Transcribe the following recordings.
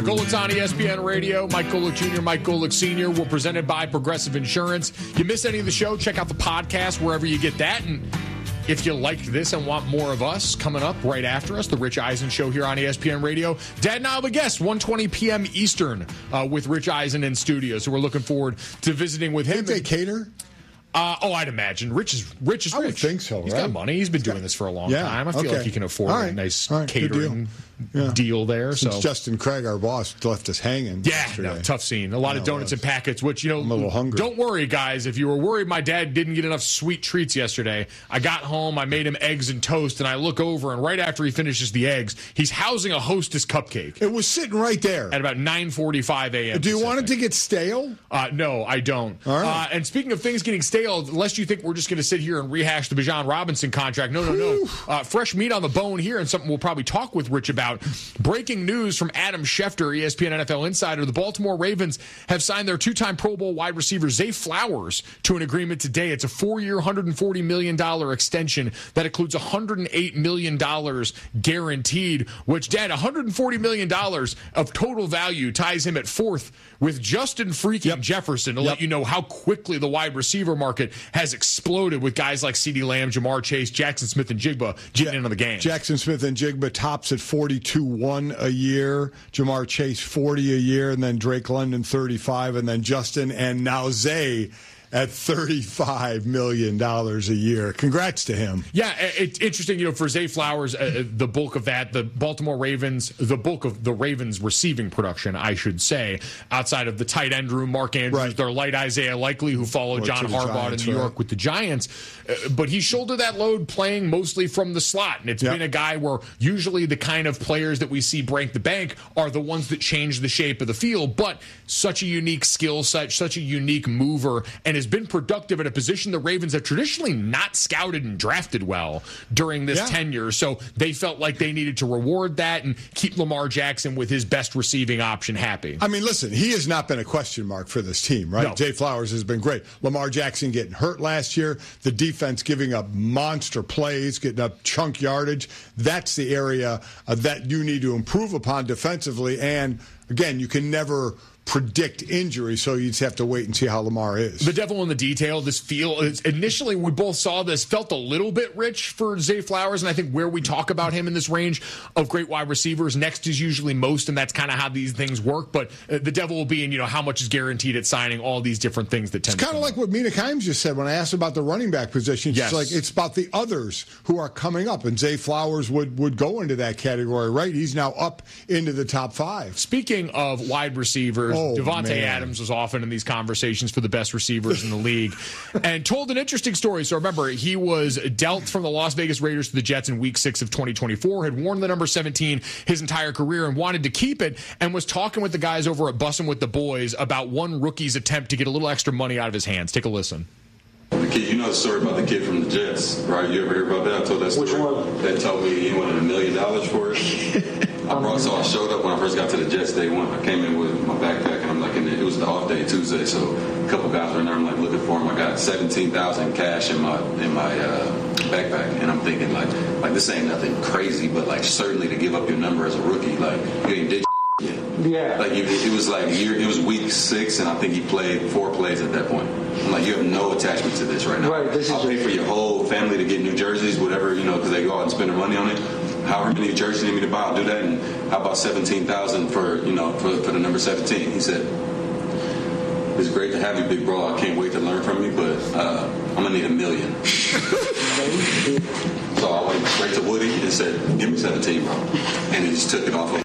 Golick's on ESPN Radio. Mike Golick Jr., Mike Golick Sr. We're presented by Progressive Insurance. You miss any of the show, check out the podcast wherever you get that. And if you liked this and want more of us, coming up right after us, the Rich Eisen Show here on ESPN Radio. Dad and I will be guests, 1:20 p.m. Eastern with Rich Eisen in studio. So we're looking forward to visiting with him. Think they cater? I'd imagine. Rich is rich. I would think so, He's right? got money. He's been doing this for a long time. I feel like he can afford a nice catering deal there. Since Justin Craig, our boss, left us hanging. Yeah, tough scene. A lot of donuts and packets, which, I'm a little hungry. Don't worry, guys. If you were worried my dad didn't get enough sweet treats yesterday, I got home, I made him eggs and toast, and I look over, and right after he finishes the eggs, he's housing a Hostess cupcake. It was sitting right there. At about 9:45 a.m. Do you want it to get stale? No, I don't. All right. And speaking of things getting stale, lest you think we're just going to sit here and rehash the Bijan Robinson contract, no. Fresh meat on the bone here, and something we'll probably talk with Rich about. Breaking news from Adam Schefter, ESPN NFL insider. The Baltimore Ravens have signed their two-time Pro Bowl wide receiver Zay Flowers to an agreement today. It's a 4-year, $140 million extension that includes $108 million guaranteed, which, Dad, $140 million of total value ties him at fourth with Justin freaking Jefferson to let you know how quickly the wide receiver market has exploded with guys like CeeDee Lamb, Jamar Chase, Jackson Smith, and Jigba getting into the game. Jackson Smith and Jigba tops at 42-1 a year. Jamar Chase 40 a year, and then Drake London 35, and then Justin, and now Zay at $35 million a year. Congrats to him. Yeah, it's interesting, for Zay Flowers, the bulk of that, the Baltimore Ravens, the bulk of the Ravens' receiving production, I should say, outside of the tight end room, Mark Andrews, their light Isaiah Likely, who followed John Harbaugh in New York with the Giants. But he shouldered that load playing mostly from the slot. And it's been a guy where usually the kind of players that we see break the bank are the ones that change the shape of the field. But such a unique skill set, such a unique mover, and has been productive at a position the Ravens have traditionally not scouted and drafted well during this tenure. So they felt like they needed to reward that and keep Lamar Jackson with his best receiving option happy. I mean, listen, he has not been a question mark for this team, right? No. Zay Flowers has been great. Lamar Jackson getting hurt last year, the defense giving up monster plays, getting up chunk yardage. That's the area that you need to improve upon defensively. And, again, you can never predict injury, so you just have to wait and see how Lamar is. The devil in the detail, this initially we both saw this, felt a little bit rich for Zay Flowers, and I think where we talk about him in this range of great wide receivers, next is usually most, and that's kind of how these things work, but the devil will be in, how much is guaranteed at signing, all these different things that tend It's kind of like what Mina Kimes just said when I asked about the running back position. She's like, it's about the others who are coming up, and Zay Flowers would go into that category, right? He's now up into the top 5. Speaking of wide receivers, Devontae Adams was often in these conversations for the best receivers in the league and told an interesting story. So remember, he was dealt from the Las Vegas Raiders to the Jets in Week 6 of 2024, had worn the number 17 his entire career and wanted to keep it, and was talking with the guys over at Bussin' with the Boys about one rookie's attempt to get a little extra money out of his hands. Take a listen. The kid, the story about the kid from the Jets, right? You ever hear about that? I told that story. Which one? That told me he wanted $1 million for it. I showed up when I first got to the Jets day one. I came in with my backpack, and I'm like, it was the off day Tuesday, so a couple guys were in there. I'm like looking for him. I got $17,000 cash in my backpack, and I'm thinking like this ain't nothing crazy, but like certainly to give up your number as a rookie, like you ain't did yet. Yeah. Like it was like it was Week 6, and I think he played 4 plays at that point. I'm like, you have no attachment to this right now. Right. I'll pay for your whole family to get new jerseys, whatever, because they go out and spend their money on it. However many jerseys you need me to buy, I'll do that. And how about $17,000 for the number 17? He said, "It's great to have you, big bro. I can't wait to learn from you, but I'm gonna need $1 million." So I went straight to Woody and said, "Give me 17, bro," and he just took it off.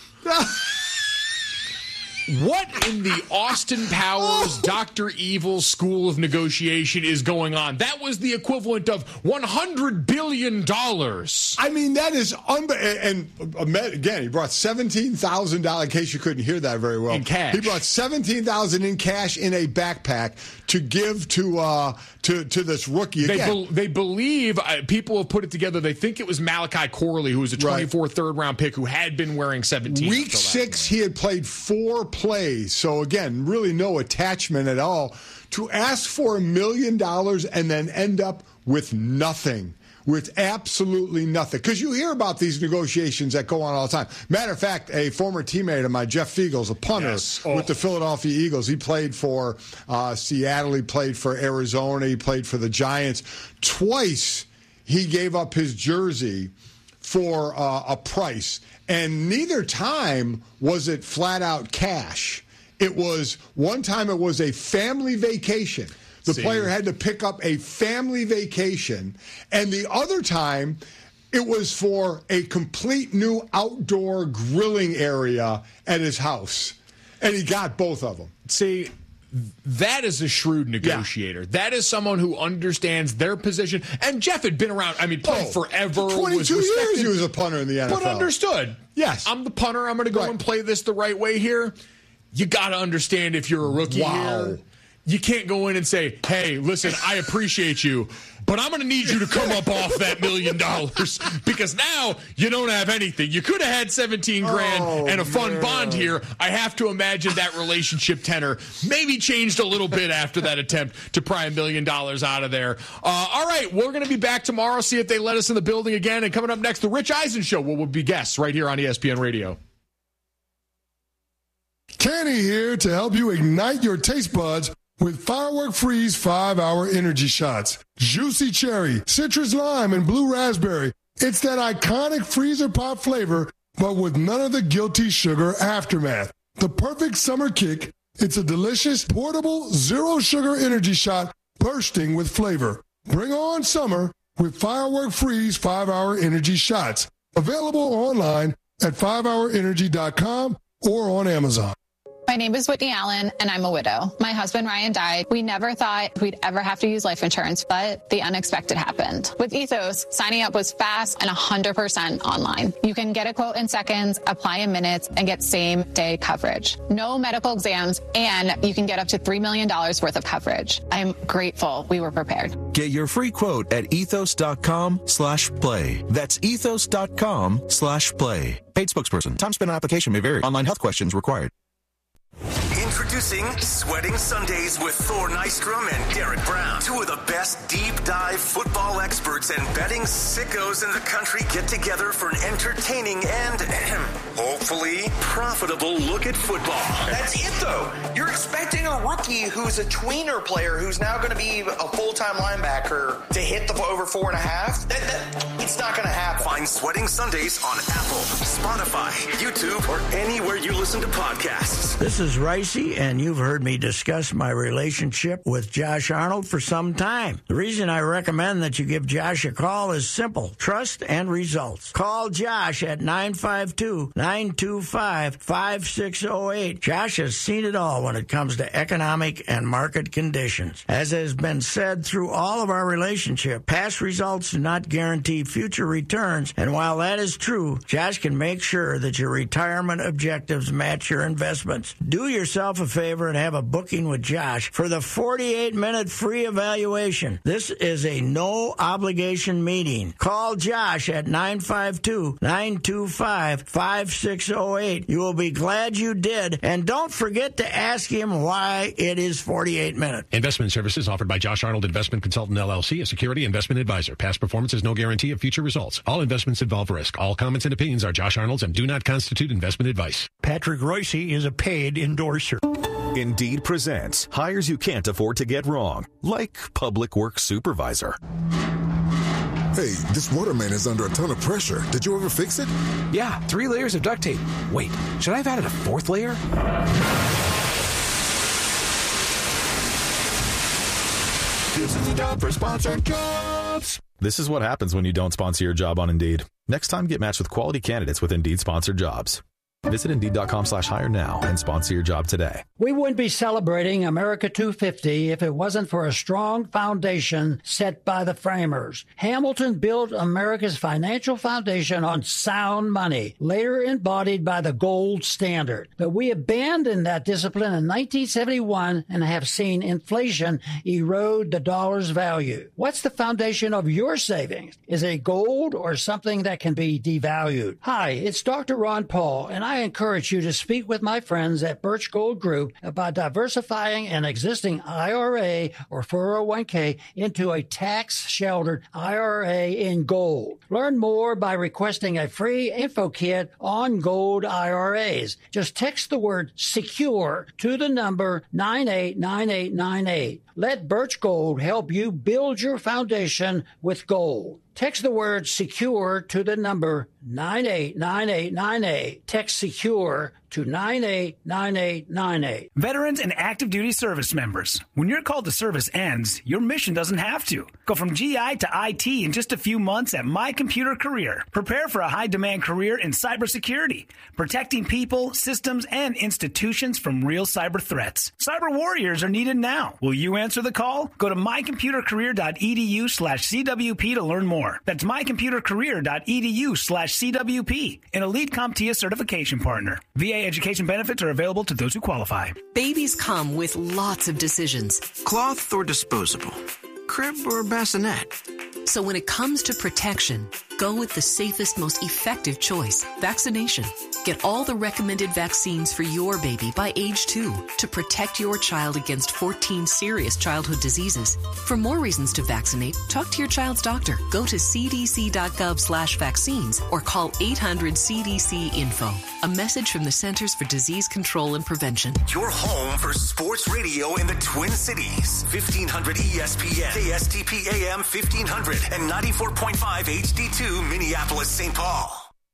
What in the Austin Powers, Dr. Evil school of negotiation is going on? That was the equivalent of $100 billion. I mean, that is and again, he brought $17,000, in case you couldn't hear that very well. In cash. He brought $17,000 in cash in a backpack to give to this rookie. They believe, people have put it together, they think it was Malachi Corley, who was a 24 third-round pick who had been wearing 17. Week 6, he had played 4 plays. So, again, really no attachment at all. To ask for $1 million and then end up with nothing with absolutely nothing. Because you hear about these negotiations that go on all the time. Matter of fact, a former teammate of mine, Jeff Fiegels, a punter with the Philadelphia Eagles, he played for Seattle, he played for Arizona, he played for the Giants. Twice he gave up his jersey for a price, and neither time was it flat out cash. It was one time it was a family vacation. The player had to pick up a family vacation, and the other time it was for a complete new outdoor grilling area at his house, and he got both of them. See, that is a shrewd negotiator. Yeah. That is someone who understands their position. And Jeff had been around, played forever. 22 years he was a punter in the NFL. But understood. Yes. I'm the punter. I'm going to go and play this the right way here. You got to understand if you're a rookie here. You can't go in and say, hey, listen, I appreciate you, but I'm going to need you to come up off that $1 million because now you don't have anything. You could have had 17 grand and a fun bond here. I have to imagine that relationship tenor maybe changed a little bit after that attempt to pry $1 million out of there. All right, we're going to be back tomorrow, see if they let us in the building again. And coming up next, the Rich Eisen Show, where we'll be guests right here on ESPN Radio. Kenny here to help you ignite your taste buds with Firework Freeze 5-Hour Energy Shots. Juicy cherry, citrus lime, and blue raspberry. It's that iconic freezer pop flavor, but with none of the guilty sugar aftermath. The perfect summer kick. It's a delicious, portable, zero-sugar energy shot bursting with flavor. Bring on summer with Firework Freeze 5-Hour Energy Shots. Available online at 5hourenergy.com or on Amazon. My name is Whitney Allen, and I'm a widow. My husband, Ryan, died. We never thought we'd ever have to use life insurance, but the unexpected happened. With Ethos, signing up was fast and 100% online. You can get a quote in seconds, apply in minutes, and get same-day coverage. No medical exams, and you can get up to $3 million worth of coverage. I'm grateful we were prepared. Get your free quote at ethos.com/play. That's ethos.com/play. Paid spokesperson. Time spent on application may vary. Online health questions required. Introducing Sweating Sundays with Thor Nystrom and Derek Brown. Two of the best deep dive football experts and betting sickos in the country get together for an entertaining and hopefully profitable look at football. That's it, though. You're expecting a rookie who's a tweener player who's now going to be a full-time linebacker to hit the over 4.5. It's not going to happen. Find Sweating Sundays on Apple, Spotify, YouTube, or anywhere you listen to podcasts. This is Ricey, and you've heard me discuss my relationship with Josh Arnold for some time. The reason I recommend that you give Josh a call is simple: trust and results. Call Josh at 952-925-5608. Josh has seen it all when it comes to economic and market conditions. As has been said through all of our relationship, past results do not guarantee future returns, and while that is true, Josh can make sure that your retirement objectives match your investments. Do yourself a favor and have a booking with Josh for the 48-minute free evaluation. This is a no-obligation meeting. Call Josh at 952-925-5608. You will be glad you did, and don't forget to ask him why it is 48 minutes. Investment services offered by Josh Arnold Investment Consultant, LLC, a security investment advisor. Past performance is no guarantee of future results. All investments involve risk. All comments and opinions are Josh Arnold's and do not constitute investment advice. Patrick Royce is a paid endorser. Indeed presents hires you can't afford to get wrong, like public works supervisor. Hey, this waterman is under a ton of pressure. Did you ever fix it? Yeah, 3 layers of duct tape. Wait, should I have added a 4th layer? This is a job for sponsored jobs. This is what happens when you don't sponsor your job on Indeed. Next time, get matched with quality candidates with Indeed sponsored jobs. Visit Indeed.com/hire now and sponsor your job today. We wouldn't be celebrating America 250 if it wasn't for a strong foundation set by the framers. Hamilton built America's financial foundation on sound money, later embodied by the gold standard. But we abandoned that discipline in 1971 and have seen inflation erode the dollar's value. What's the foundation of your savings? Is it gold or something that can be devalued? Hi, it's Dr. Ron Paul, and I encourage you to speak with my friends at Birch Gold Group about diversifying an existing IRA or 401k into a tax-sheltered IRA in gold. Learn more by requesting a free info kit on gold IRAs. Just text the word SECURE to the number 989898. Let Birch Gold help you build your foundation with gold. Text the word SECURE to the number 989898. Text SECURE to 989898. Veterans and active duty service members, when your call to service ends, your mission doesn't have to. Go from GI to IT in just a few months at My Computer Career. Prepare for a high-demand career in cybersecurity, protecting people, systems, and institutions from real cyber threats. Cyber warriors are needed now. Will you answer the call? Go to mycomputercareer.edu/CWP to learn more. That's mycomputercareer.edu/CWP, an elite CompTIA certification partner. VA education benefits are available to those who qualify. Babies come with lots of decisions. Cloth or disposable? Crib or bassinet? So when it comes to protection, go with the safest, most effective choice, vaccination. Get all the recommended vaccines for your baby by age 2 to protect your child against 14 serious childhood diseases. For more reasons to vaccinate, talk to your child's doctor. Go to cdc.gov/vaccines or call 800-CDC-INFO. A message from the Centers for Disease Control and Prevention. Your home for sports radio in the Twin Cities. 1500 ESPN, KSTP AM 1500, and 94.5 HD2 Minneapolis, St. Paul.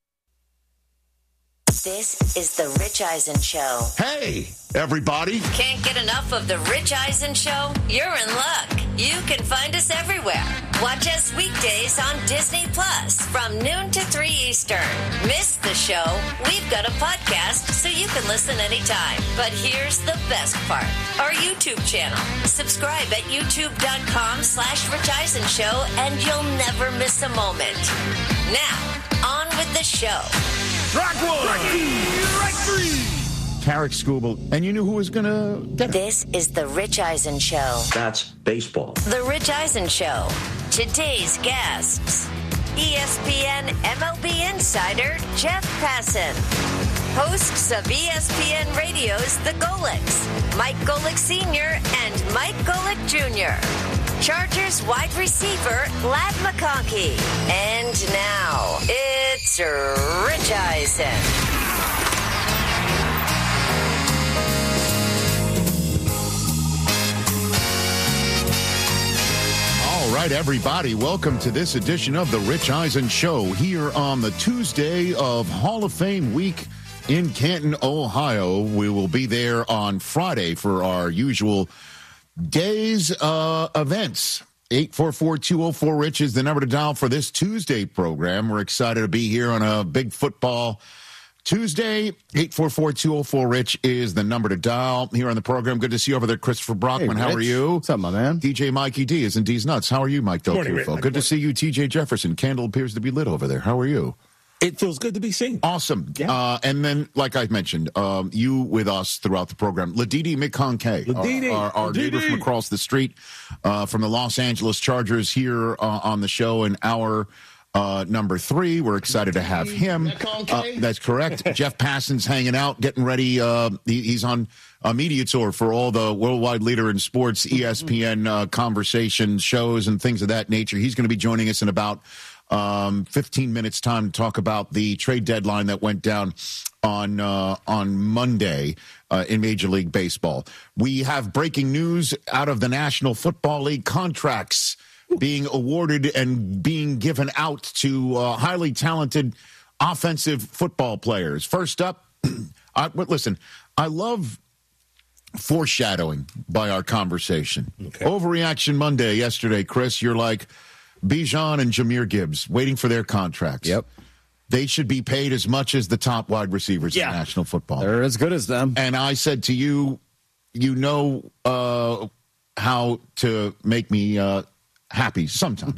This is the Rich Eisen Show. Hey, everybody. Can't get enough of the Rich Eisen Show? You're in luck. You can find us everywhere. Watch us weekdays on Disney Plus from noon to 3 Eastern. Miss the show? We've got a podcast so you can listen anytime. But here's the best part. Our YouTube channel. Subscribe at youtube.com/Rich Eisen Show and you'll never miss a moment. Now, on with the show. Tarek Skubal, and you knew who was going to get This is the Rich Eisen Show. That's baseball. The Rich Eisen Show. Today's guests. ESPN MLB insider Jeff Passan. Hosts of ESPN Radio's The Golics, Mike Golic Sr. and Mike Golic Jr. Chargers wide receiver Ladd McConkey. And now, it's Rich Eisen. All right, everybody, welcome to this edition of the Rich Eisen Show here on the Tuesday of Hall of Fame week in Canton, Ohio. We will be there on Friday for our usual day's events. 844-204-RICH is the number to dial for this Tuesday program. We're excited to be here on a big football Tuesday. 844-204-RICH is the number to dial here on the program. Good to see you over there, Christopher Brockman. Hey, how are you? What's up, my man? DJ Mikey D is in D's Nuts. How are you, Mike Del Morning, Tufo? Rick. Good to see you, TJ Jefferson. Candle appears to be lit over there. How are you? It feels good to be seen. Awesome. Yeah. And then, like I mentioned, you with us throughout the program. Ladidi McConkey, our neighbor from across the street from the Los Angeles Chargers here on the show in hour number 3. We're excited to have him. That's correct. Jeff Passan's hanging out, getting ready. He's on a media tour for all the worldwide leader in sports, ESPN conversations, shows, and things of that nature. He's going to be joining us in about 15 minutes time to talk about the trade deadline that went down on Monday in Major League Baseball. We have breaking news out of the National Football League. Contracts being awarded and being given out to highly talented offensive football players. First up, listen, I love foreshadowing by our conversation. Okay. Overreaction Monday yesterday, Chris, you're like, Bijan and Jahmyr Gibbs waiting for their contracts. Yep. They should be paid as much as the top wide receivers in National Football. They're as good as them. And I said to you, you know how to make me happy sometimes.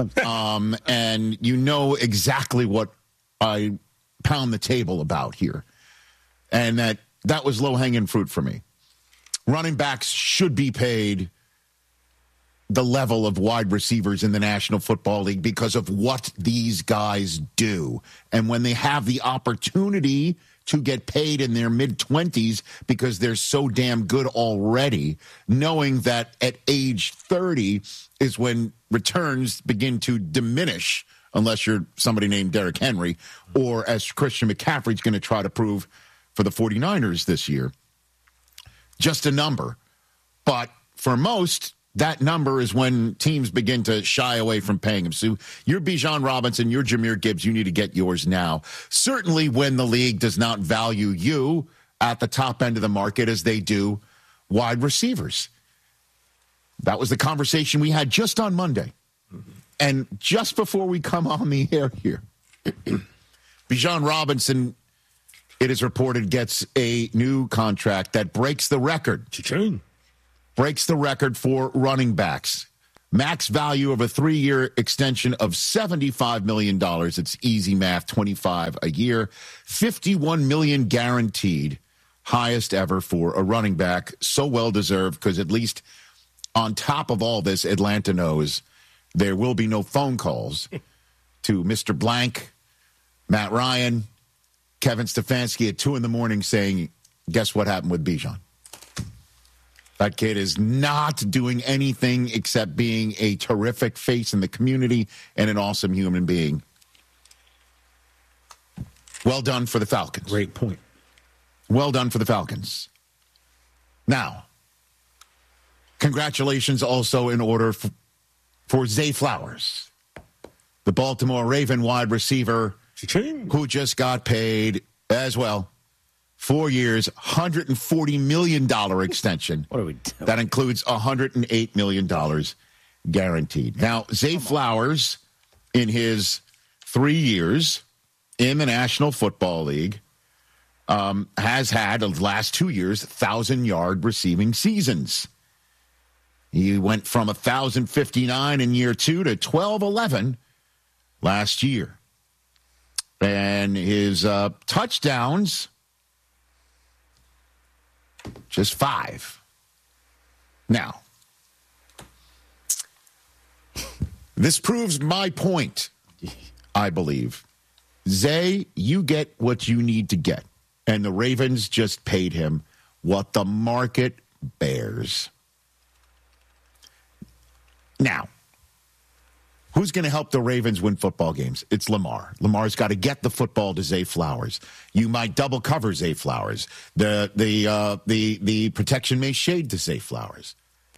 And you know exactly what I pound the table about here. And that was low-hanging fruit for me. Running backs should be paid the level of wide receivers in the National Football League because of what these guys do. And when they have the opportunity to get paid in their mid-20s because they're so damn good already, knowing that at age 30 is when returns begin to diminish, unless you're somebody named Derrick Henry, or as Christian McCaffrey's going to try to prove for the 49ers this year. Just a number. But for most, that number is when teams begin to shy away from paying him. So you're Bijan Robinson, you're Jahmyr Gibbs, you need to get yours now. Certainly when the league does not value you at the top end of the market as they do wide receivers. That was the conversation we had just on Monday. And just before we come on the air here, Bijan Robinson, it is reported, gets a new contract that breaks the record. Cha-ching. Breaks the record for running backs. Max value of a 3-year extension of $75 million. It's easy math, 25 a year. $51 million guaranteed. Highest ever for a running back. So well-deserved because at least on top of all this, Atlanta knows there will be no phone calls to Mr. Blank, Matt Ryan, Kevin Stefanski at 2 a.m. saying, guess what happened with Bijan? That kid is not doing anything except being a terrific face in the community and an awesome human being. Well done for the Falcons. Great point. Well done for the Falcons. Now, congratulations also in order for Zay Flowers, the Baltimore Raven wide receiver who just got paid as well. 4 years, $140 million extension. What are we doing? That includes $108 million guaranteed. Now, Zay Flowers, in his 3 years in the National Football League, has had, the last 2 years, 1,000-yard receiving seasons. He went from 1,059 in year 2 to 1,211 last year. And his touchdowns, just 5. Now, this proves my point, I believe. Zay, you get what you need to get. And the Ravens just paid him what the market bears. Now, who's going to help the Ravens win football games? It's Lamar. Lamar's got to get the football to Zay Flowers. You might double cover Zay Flowers. The protection may shade to Zay Flowers.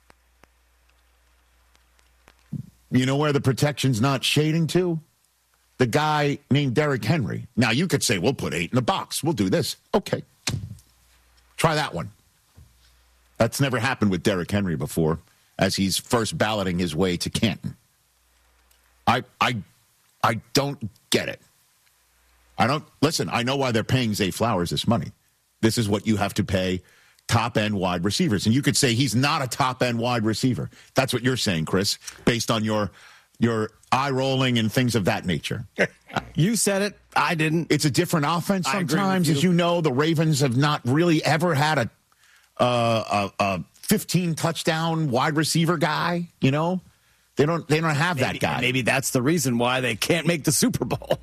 You know where the protection's not shading to? The guy named Derrick Henry. Now, you could say, we'll put 8 in the box. We'll do this. Okay. Try that one. That's never happened with Derrick Henry before, as he's first balloting his way to Canton. I don't get it. Listen, I know why they're paying Zay Flowers this money. This is what you have to pay top-end wide receivers. And you could say he's not a top-end wide receiver. That's what you're saying, Chris, based on your eye-rolling and things of that nature. You said it. I didn't. It's a different offense sometimes. As you know, the Ravens have not really ever had a 15-touchdown wide receiver guy, you know? They don't have that guy. Maybe that's the reason why they can't make the Super Bowl.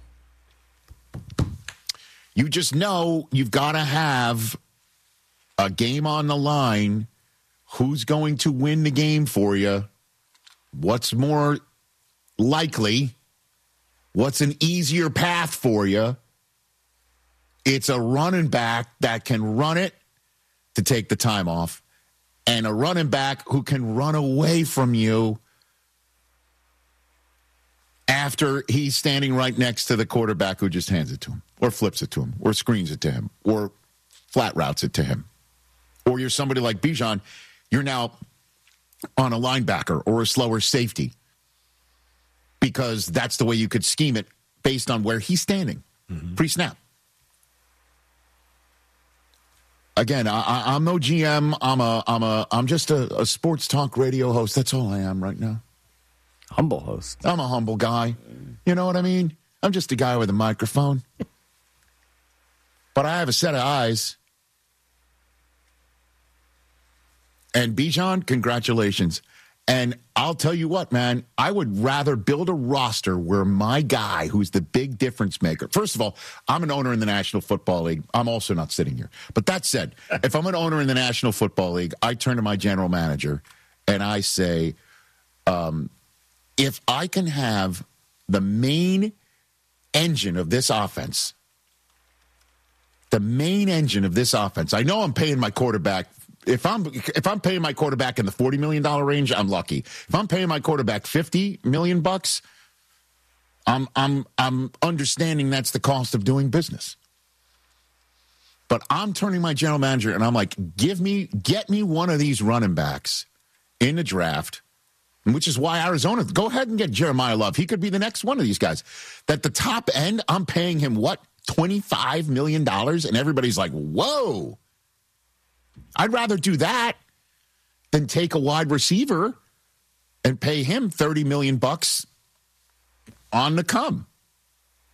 You just know you've got to have a game on the line. Who's going to win the game for you? What's more likely? What's an easier path for you? It's a running back that can run it to take the time off, and a running back who can run away from you after he's standing right next to the quarterback who just hands it to him, or flips it to him, or screens it to him, or flat routes it to him. Or you're somebody like Bijan, you're now on a linebacker or a slower safety, because that's the way you could scheme it based on where he's standing pre-snap. Again, I'm no GM. I'm just a sports talk radio host. That's all I am right now. Humble host. I'm a humble guy. You know what I mean? I'm just a guy with a microphone. But I have a set of eyes. And Bijan, congratulations. And I'll tell you what, man, I would rather build a roster where my guy, who's the big difference maker. First of all, I'm an owner in the National Football League. I'm also not sitting here. But that said, if I'm an owner in the National Football League, I turn to my general manager and I say, if I can have the main engine of this offense, I know I'm paying my quarterback. If I'm paying my quarterback in the $40 million range, I'm lucky. If I'm paying my quarterback $50 million, I'm understanding that's the cost of doing business. But I'm turning my general manager and I'm like, get me one of these running backs in the draft, which is why Arizona, go ahead and get Jeremiah Love. He could be the next one of these guys. That the top end, I'm paying him what? $25 million? And everybody's like, whoa. I'd rather do that than take a wide receiver and pay him $30 million on the come.